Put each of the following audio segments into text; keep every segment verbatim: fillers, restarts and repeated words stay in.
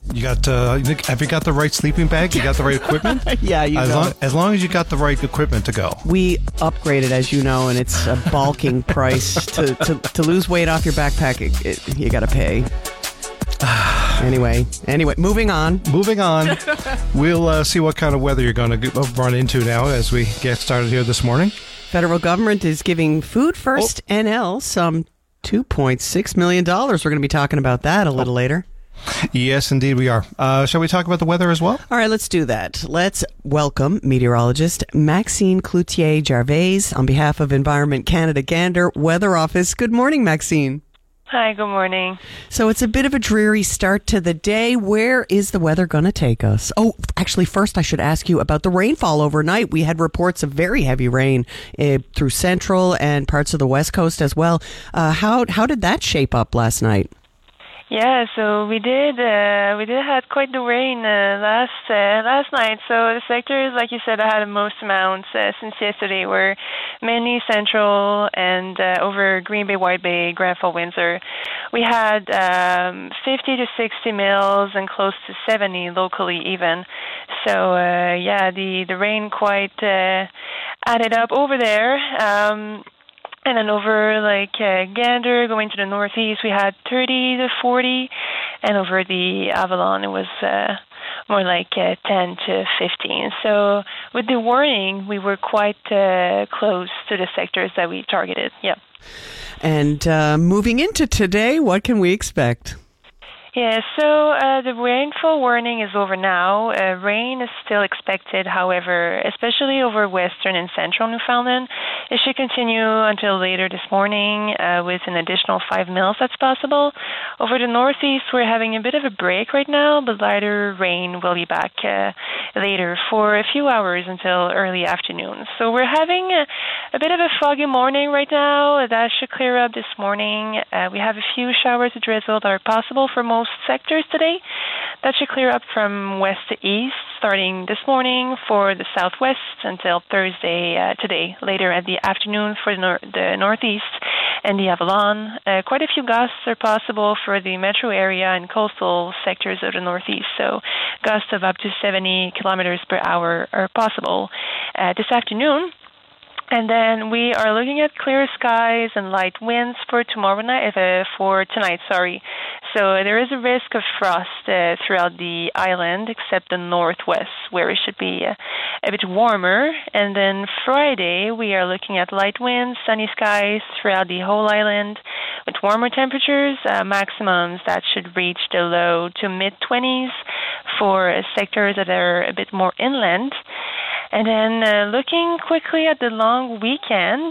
You got, uh, have you got the right sleeping bag? You got the right equipment? Yeah, you as know. long, as long as you got the right equipment to go. We upgraded, as you know, and it's a balking price. To, to, to lose weight off your backpack, it, it, you got to pay. Anyway, anyway, moving on. Moving on. We'll uh, see what kind of weather you're going to run into now as we get started here this morning. Federal government is giving Food First oh. N L some two point six million dollars. We're going to be talking about that a little oh. later. Yes, indeed we are. Uh, shall we talk about the weather as well? All right, let's do that. Let's welcome meteorologist Maxine Cloutier-Gervais on behalf of Environment Canada Gander Weather Office. Good morning, Maxine. Hi, good morning. So it's a bit of a dreary start to the day. Where is the weather going to take us? Oh, actually, first I should ask you about the rainfall overnight. We had reports of very heavy rain uh, through Central and parts of the West Coast as well. Uh, how how did that shape up last night? Yeah, so we did uh, we did had quite the rain uh, last uh, last night. So the sectors, like you said, that had the most amounts uh, since yesterday were mainly Central and uh, over Green Bay, White Bay, Grand Falls, Windsor. We had um, fifty to sixty mils and close to seventy locally even. So uh, yeah, the the rain quite uh, added up over there. Um, And then over like uh, Gander, going to the northeast, we had thirty to forty. And over the Avalon, it was uh, more like uh, ten to fifteen. So with the warning, we were quite uh, close to the sectors that we targeted. Yeah. And uh, moving into today, what can we expect? Yeah, so uh, the rainfall warning is over now. Uh, rain is still expected, however, especially over western and central Newfoundland. It should continue until later this morning uh, with an additional five mils that's possible. Over the northeast, we're having a bit of a break right now, but lighter rain will be back uh, later for a few hours until early afternoon. So we're having a, a bit of a foggy morning right now. That should clear up this morning. Uh, we have a few showers of drizzle that are possible for most sectors today. That should clear up from west to east starting this morning for the southwest until Thursday uh, today, later at the afternoon for the, nor- the northeast and the Avalon. Uh, quite a few gusts are possible for the metro area and coastal sectors of the northeast, so gusts of up to seventy kilometers per hour are possible uh, this afternoon. And then we are looking at clear skies and light winds for tomorrow night, uh, for tonight, sorry. So there is a risk of frost uh, throughout the island, except the northwest, where it should be uh, a bit warmer. And then Friday, we are looking at light winds, sunny skies throughout the whole island, with warmer temperatures, uh, maximums that should reach the low to mid-twenties for uh, sectors that are a bit more inland. And then uh, looking quickly at the long weekend,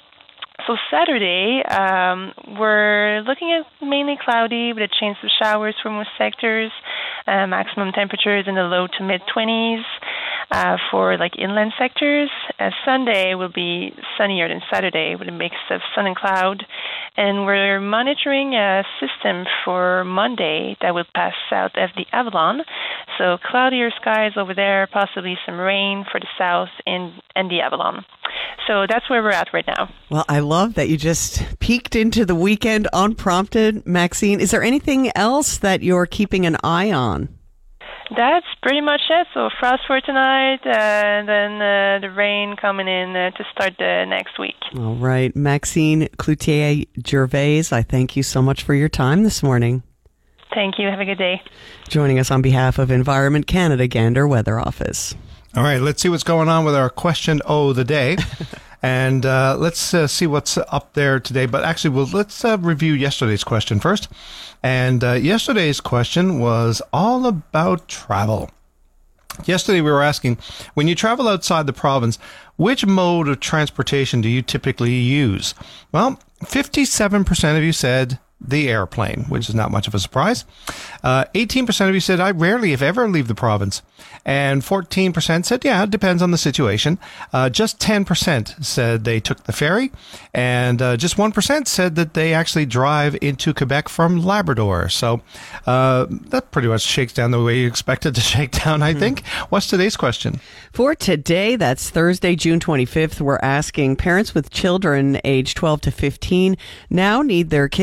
so Saturday, um, we're looking at mainly cloudy with a chance of showers for most sectors, uh, maximum temperatures in the low to mid-twenties uh, for like inland sectors. Uh, Sunday will be sunnier than Saturday with a mix of sun and cloud. And we're monitoring a system for Monday that will pass south of the Avalon. So cloudier skies over there, possibly some rain for the south and, and the Avalon. So that's where we're at right now. Well, I love that you just peeked into the weekend unprompted, Maxine. Is there anything else that you're keeping an eye on? That's pretty much it. So frost for tonight, uh, and then uh, the rain coming in uh, to start the next week. All right. Maxine Cloutier-Gervais, I thank you so much for your time this morning. Thank you. Have a good day. Joining us on behalf of Environment Canada Gander Weather Office. All right, let's see what's going on with our question O of the day. And uh, let's uh, see what's up there today. But actually, well, let's uh, review yesterday's question first. And uh, yesterday's question was all about travel. Yesterday, we were asking, when you travel outside the province, which mode of transportation do you typically use? Well, fifty-seven percent of you said the airplane, which is not much of a surprise. Uh, eighteen percent of you said, I rarely, if ever, leave the province. And fourteen percent said, yeah, it depends on the situation. Uh, just ten percent said they took the ferry. And uh, just one percent said that they actually drive into Quebec from Labrador. So uh, that pretty much shakes down the way you expect it to shake down, I think. Mm-hmm. What's today's question? For today, that's Thursday, June twenty-fifth, we're asking parents with children age twelve to fifteen now need their kids' consent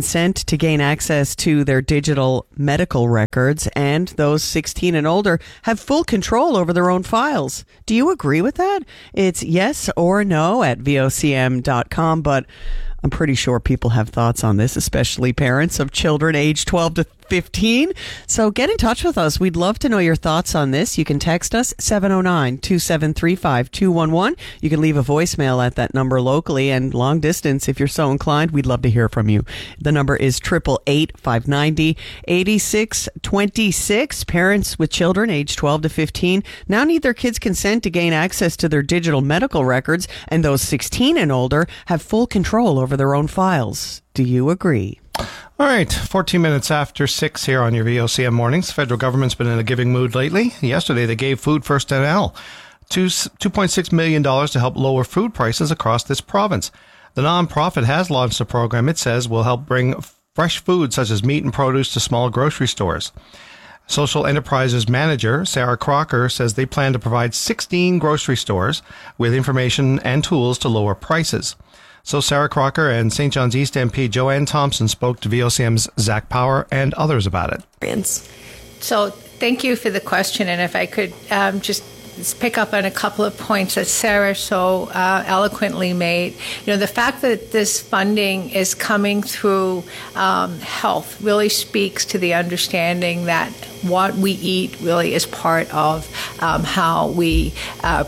consent to gain access to their digital medical records, and those sixteen and older have full control over their own files. Do you agree with that? It's yes or no at V O C M dot com, but I'm pretty sure people have thoughts on this, especially parents of children aged twelve to fifteen. So get in touch with us. We'd love to know your thoughts on this. You can text us seven oh nine, two seven three, five two one one. You can leave a voicemail at that number locally, and long distance if you're so inclined. We'd love to hear from you. The number is eight eight eight, five nine zero, eight six two six. Parents with children aged twelve to fifteen now need their kids' consent to gain access to their digital medical records, and those sixteen and older have full control over their own files. Do you agree? All right, fourteen minutes after six here on your V O C M mornings. The federal government's been in a giving mood lately. Yesterday, they gave Food First N L two point six million dollars to help lower food prices across this province. The nonprofit has launched a program it says will help bring fresh food such as meat and produce to small grocery stores. Social Enterprises Manager Sarah Crocker says they plan to provide sixteen grocery stores with information and tools to lower prices. So Sarah Crocker and Saint John's East M P Joanne Thompson spoke to V O C M's Zach Power and others about it. So thank you for the question, and if I could um, just pick up on a couple of points that Sarah so uh, eloquently made. You know, the fact that this funding is coming through um, health really speaks to the understanding that what we eat really is part of um, how we uh,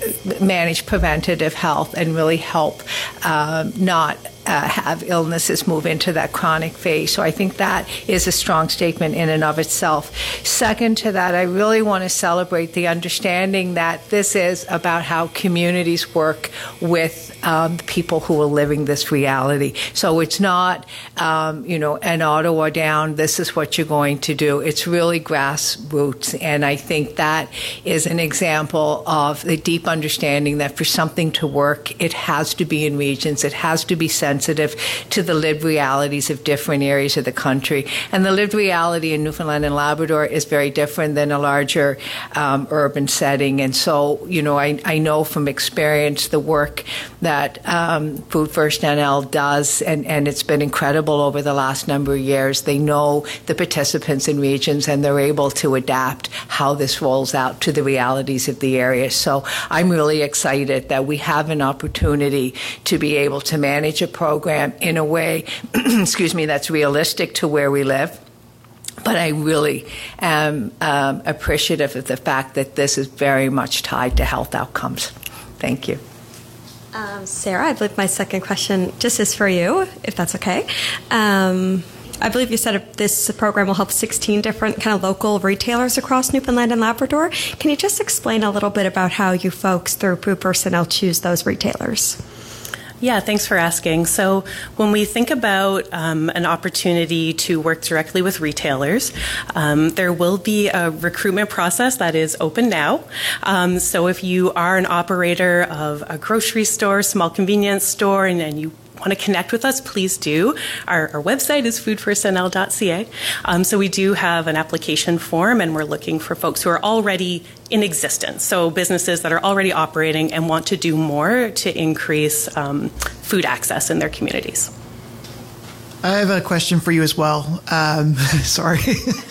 manage preventative health and really help uh, not Uh, have illnesses move into that chronic phase. So I think that is a strong statement in and of itself. Second to that, I really want to celebrate the understanding that this is about how communities work with um, people who are living this reality. So it's not, um, you know, an Ottawa down, this is what you're going to do. It's really grassroots. And I think that is an example of the deep understanding that for something to work, it has to be in regions, it has to be sensitive sensitive to the lived realities of different areas of the country. And the lived reality in Newfoundland and Labrador is very different than a larger um, urban setting. And so, you know, I, I know from experience the work that um, Food First N L does, and, and it's been incredible over the last number of years. They know the participants in regions, and they're able to adapt how this rolls out to the realities of the area. So I'm really excited that we have an opportunity to be able to manage a program in a way, excuse me, that's realistic to where we live. But I really am um, appreciative of the fact that this is very much tied to health outcomes. Thank you. Um, Sarah, I believe my second question just is for you, if that's okay. Um, I believe you said this program will help sixteen different kind of local retailers across Newfoundland and Labrador. Can you just explain a little bit about how you folks through Food First N L choose those retailers? Yeah, thanks for asking. So when we think about um, an opportunity to work directly with retailers, um, there will be a recruitment process that is open now. Um, so if you are an operator of a grocery store, small convenience store, and, and you want to connect with us, please do. Our, our website is food first n l dot c a. Um, so we do have an application form, and we're looking for folks who are already in existence. So businesses that are already operating and want to do more to increase um, food access in their communities. I have a question for you as well. Um, sorry.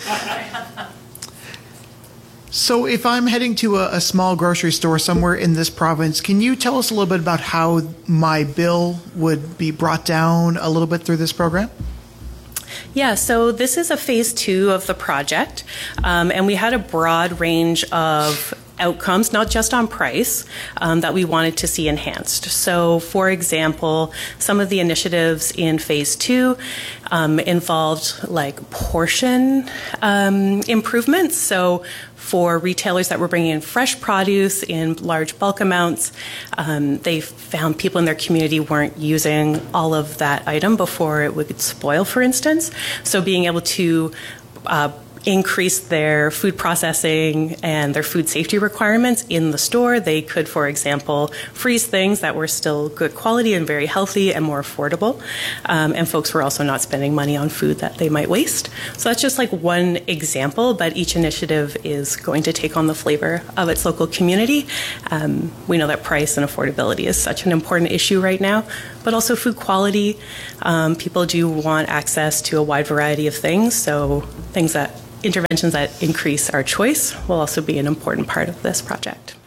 So if I'm heading to a, a small grocery store somewhere in this province, can you tell us a little bit about how my bill would be brought down a little bit through this program? Yeah, so this is a phase two of the project, um, and we had a broad range of outcomes, not just on price, um, that we wanted to see enhanced. So, for example, some of the initiatives in phase two um, involved like portion um, improvements. So, for retailers that were bringing in fresh produce in large bulk amounts, um, they found people in their community weren't using all of that item before it would spoil, for instance. So being able to uh, increase their food processing and their food safety requirements in the store. They could, for example, freeze things that were still good quality and very healthy and more affordable. Um, and folks were also not spending money on food that they might waste. So that's just like one example, but each initiative is going to take on the flavor of its local community. Um, we know that price and affordability is such an important issue right now. but also food quality. Um, people do want access to a wide variety of things, so things that interventions that increase our choice will also be an important part of this project.